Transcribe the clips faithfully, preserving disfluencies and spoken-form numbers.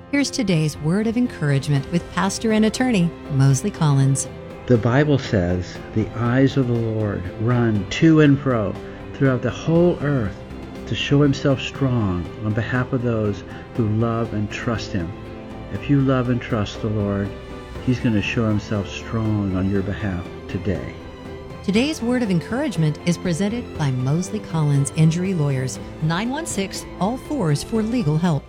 Here's today's word of encouragement with pastor and attorney Mosley Collins. The Bible says, "The eyes of the Lord run to and fro throughout the whole earth to show himself strong on behalf of those who love and trust him." If you love and trust the Lord, he's going to show himself strong on your behalf today. Today's word of encouragement is presented by Mosley Collins Injury Lawyers, nine one six, all fours for legal help.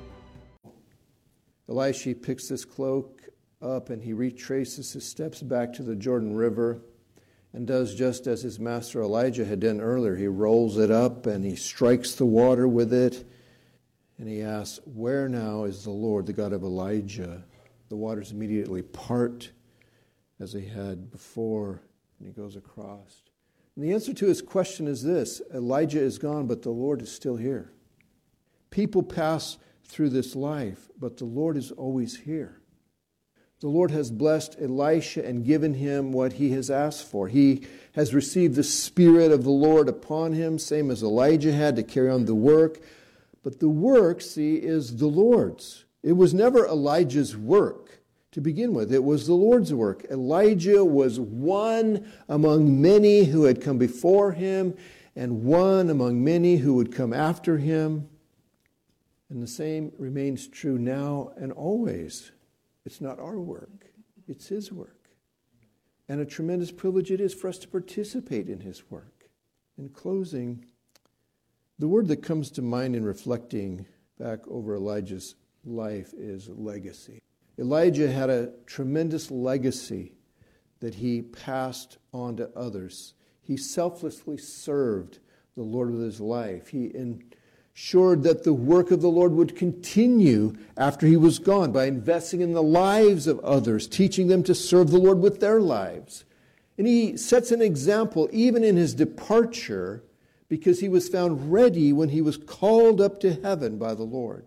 Elisha picks this cloak up and he retraces his steps back to the Jordan River and does just as his master Elijah had done earlier. He rolls it up and he strikes the water with it, and he asks, "Where now is the Lord, the God of Elijah?" The waters immediately part as they had before, and he goes across. And the answer to his question is this: Elijah is gone, but the Lord is still here. People pass through this life, but the Lord is always here. The Lord has blessed Elisha and given him what he has asked for. He has received the Spirit of the Lord upon him, same as Elijah had, to carry on the work. But the work, see, is the Lord's. It was never Elijah's work to begin with. It was the Lord's work. Elijah was one among many who had come before him, and one among many who would come after him. And the same remains true now and always. It's not our work. It's his work. And a tremendous privilege it is for us to participate in his work. In closing, the word that comes to mind in reflecting back over Elijah's life is legacy. Elijah had a tremendous legacy that he passed on to others. He selflessly served the Lord with his life. He ensured that the work of the Lord would continue after he was gone by investing in the lives of others, teaching them to serve the Lord with their lives. And he sets an example even in his departure, because he was found ready when he was called up to heaven by the Lord.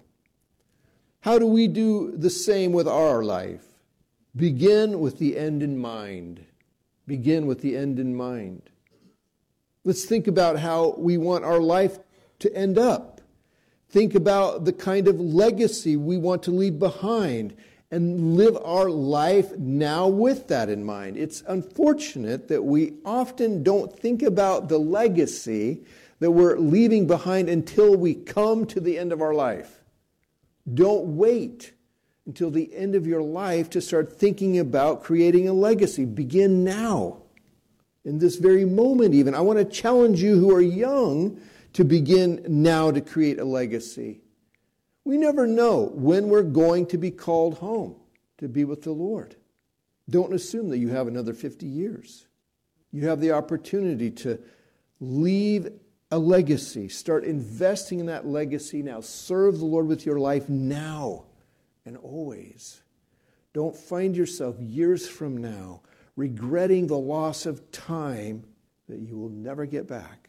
How do we do the same with our life? Begin with the end in mind. Begin with the end in mind. Let's think about how we want our life to end up. Think about the kind of legacy we want to leave behind and live our life now with that in mind. It's unfortunate that we often don't think about the legacy that we're leaving behind until we come to the end of our life. Don't wait until the end of your life to start thinking about creating a legacy. Begin now, in this very moment even. I want to challenge you who are young to begin now to create a legacy. We never know when we're going to be called home to be with the Lord. Don't assume that you have another fifty years. You have the opportunity to leave a legacy. Start investing in that legacy now. Serve the Lord with your life now and always. Don't find yourself years from now regretting the loss of time that you will never get back.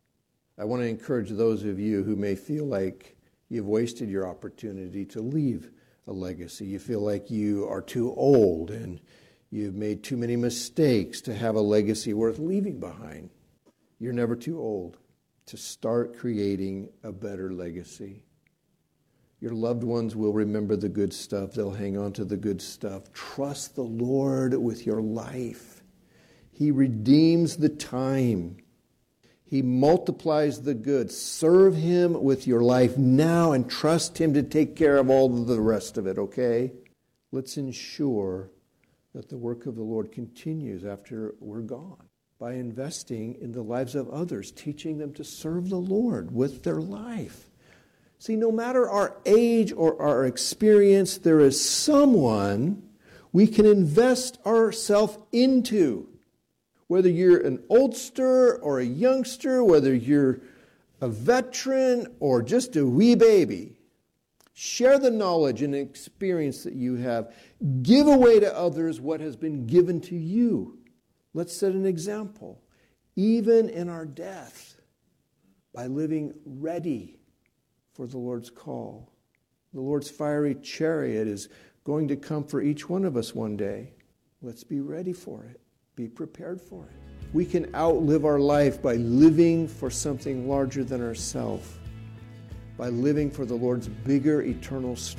I want to encourage those of you who may feel like you've wasted your opportunity to leave a legacy. You feel like you are too old and you've made too many mistakes to have a legacy worth leaving behind. You're never too old to start creating a better legacy. Your loved ones will remember the good stuff. They'll hang on to the good stuff. Trust the Lord with your life. He redeems the time. He multiplies the good. Serve him with your life now and trust him to take care of all of the rest of it, okay? Let's ensure that the work of the Lord continues after we're gone by investing in the lives of others, teaching them to serve the Lord with their life. See, no matter our age or our experience, there is someone we can invest ourselves into. Whether you're an oldster or a youngster, whether you're a veteran or just a wee baby, share the knowledge and experience that you have. Give away to others what has been given to you. Let's set an example, even in our death, by living ready for the Lord's call. The Lord's fiery chariot is going to come for each one of us one day. Let's be ready for it. Be prepared for it. We can outlive our life by living for something larger than ourselves, by living for the Lord's bigger eternal story.